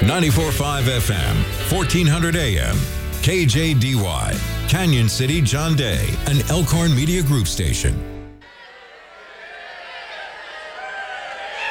94.5 FM, 1400 AM, KJDY, Canyon City, John Day, an Elkhorn Media Group station.